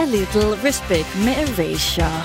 Little Respect med Erasure.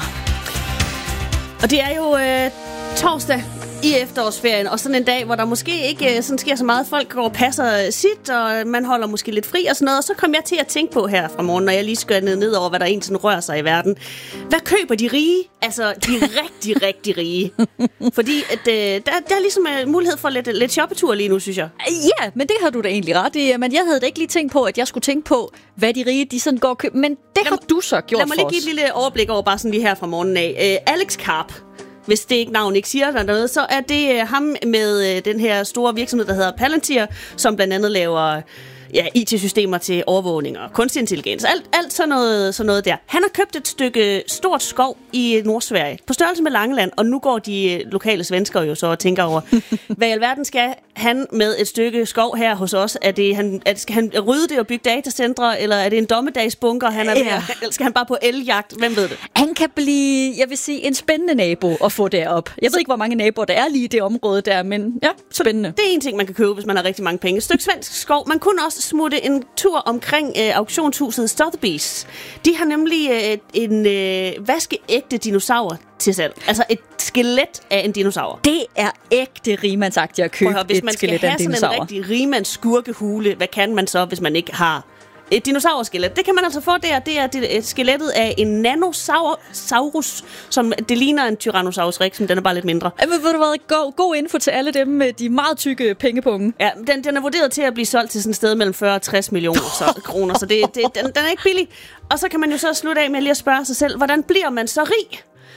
Og det er jo torsdag i efterårsferien, og sådan en dag, hvor der måske ikke sådan sker så meget. Folk går og passer sit, og man holder måske lidt fri og sådan noget. Og så kom jeg til at tænke på her fra morgen, når jeg lige skønnede ned over, hvad der egentlig sådan rører sig i verden. Hvad køber de rige? Altså, de rigtig, rigtig rige. Fordi at, der er ligesom mulighed for lidt shoppetur lige nu, synes jeg. Ja, men det har du da egentlig ret i. Men jeg havde da ikke lige tænkt på, at jeg skulle tænke på, hvad de rige, de sådan går og køber. Men det har du så gjort for os. Lad mig lige give et lille overblik over, bare sådan lige her fra morgenen af. Alex Karp. Hvis det ikke navn ikke siger der noget, så er det ham med den her store virksomhed, der hedder Palantir, som blandt andet laver IT-systemer til overvågning og kunstig intelligens. Alt sådan noget der. Han har købt et stykke stort skov i Nordsverige, på størrelse med Langeland, og nu går de lokale svenskere jo så og tænker over, hvad i alverden skal han med et stykke skov her hos os? Skal han rydde det og bygge datacentre, eller er det en dommedagsbunker, han er eller skal han bare på eljagt? Hvem ved det? Han kan blive, jeg vil sige, en spændende nabo at få derop. Jeg ved ikke, hvor mange naboer der er lige i det område der, men ja, spændende. Det er en ting, man kan købe, hvis man har rigtig mange penge. Et stykke svensk skov. Man kunne også smutte en tur omkring auktionshuset Sotheby's. De har nemlig en vaskeægte dinosaur til salg. Altså et skelet af en dinosaur. Det er ægte rigmandsagtigt at købe hvis man skal have sådan en rigtig rigmandsskurkehule, hvad kan man så, hvis man ikke har et dinosaurskelet? Det kan man altså få der. Det er skelettet af en nanosaurus, som det ligner en Tyrannosaurus rex, men den er bare lidt mindre. Men ved du hvad, god info til alle dem med de meget tykke pengepunge. Ja, den er vurderet til at blive solgt til sådan et sted mellem 40 og 60 millioner kroner, så den er ikke billig. Og så kan man jo så slutte af med lige at spørge sig selv, hvordan bliver man så rig?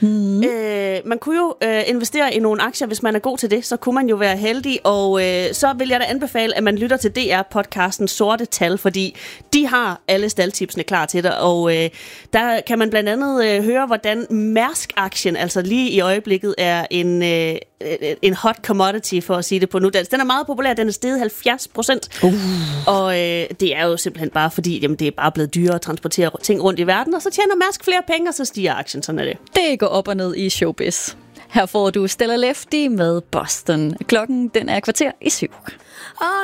Man kunne jo investere i nogle aktier, hvis man er god til det, så kunne man jo være heldig, og så vil jeg da anbefale, at man lytter til DR-podcasten Sorte Tal, fordi de har alle staldtipsene klar til dig, og der kan man blandt andet høre, hvordan Mærsk-aktien, altså lige i øjeblikket, er en hot commodity, for at sige det på nu. Den er meget populær, den er steget 70%, og det er jo simpelthen bare fordi, jamen, det er bare blevet dyrere at transportere ting rundt i verden, og så tjener Mærsk flere penge, og så stiger aktien, sådan er det. Det går op og ned i showbiz. Her får du Stella Lefty med Boston. Klokken, den er 6:15.